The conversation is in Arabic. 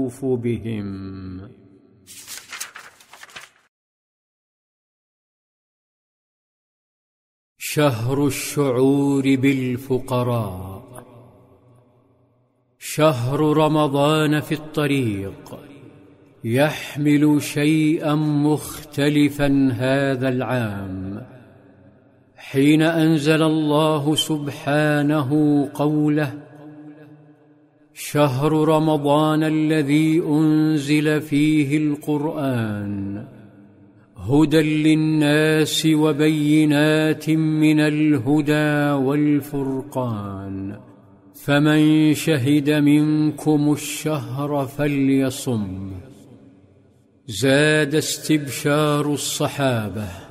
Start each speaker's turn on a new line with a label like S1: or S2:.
S1: يطوف بهم. شهر الشعور بالفقراء. شهر رمضان في الطريق يحمل شيئا مختلفا هذا العام، حين أنزل الله سبحانه قوله: شهر رمضان الذي أنزل فيه القرآن هدى للناس وبينات من الهدى والفرقان، فمن شهد منكم الشهر فليصم. زاد استبشار الصحابة